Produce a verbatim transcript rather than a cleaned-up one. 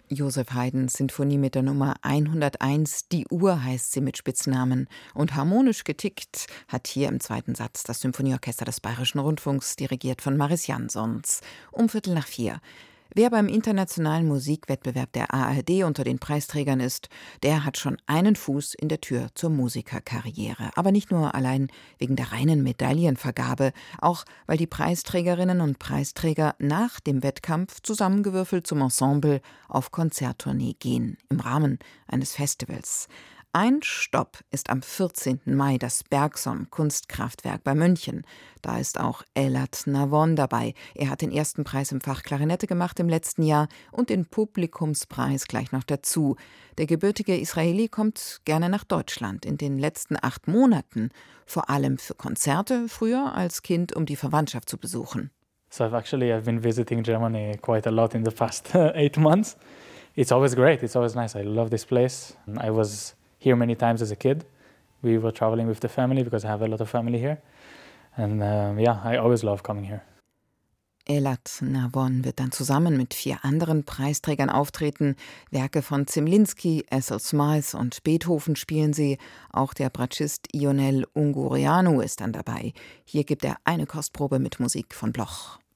Joseph Haydns Sinfonie mit der Nummer hunderteins, Die Uhr heißt sie mit Spitznamen. Und harmonisch getickt hat hier im zweiten Satz das Symphonieorchester des Bayerischen Rundfunks, dirigiert von Maris Jansons. Um Viertel nach vier. Wer beim internationalen Musikwettbewerb der A R D unter den Preisträgern ist, der hat schon einen Fuß in der Tür zur Musikerkarriere. Aber nicht nur allein wegen der reinen Medaillenvergabe, auch weil die Preisträgerinnen und Preisträger nach dem Wettkampf zusammengewürfelt zum Ensemble auf Konzerttournee gehen, im Rahmen eines Festivals. Ein Stopp ist am vierzehnten Mai das Bergson Kunstkraftwerk bei München. Da ist auch Elad Navon dabei. Er hat den ersten Preis im Fach Klarinette gemacht im letzten Jahr und den Publikumspreis gleich noch dazu. Der gebürtige Israeli kommt gerne nach Deutschland. In den letzten acht Monaten vor allem für Konzerte, früher als Kind, um die Verwandtschaft zu besuchen. So I've actually I've been visiting Germany quite a lot in the past eight months. It's always great. It's always nice. I love this place. I was here many times as a kid. We were traveling with the family because I have a lot of family here. And uh, yeah, I always love coming here. Elad Navon wird dann zusammen mit vier anderen Preisträgern auftreten. Werke von Zemlinsky, Ethel Smythe und Beethoven spielen sie. Auch der Bratschist Ionel Ungureanu ist dann dabei. Hier gibt er eine Kostprobe mit Musik von Bloch.